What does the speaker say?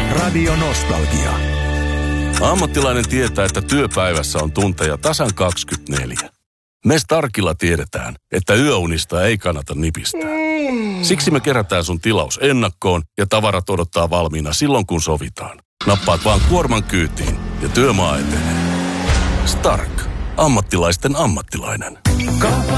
Radio Nostalgia. Ammattilainen tietää, että työpäivässä on tunteja tasan 24. Me Starkilla tiedetään, että yöunista ei kannata nipistää. Siksi me kerätään sun tilaus ennakkoon ja tavarat odottaa valmiina silloin, kun sovitaan. Nappaat vaan kuorman kyytiin ja työmaa etenee. Stark. Ammattilaisten ammattilainen.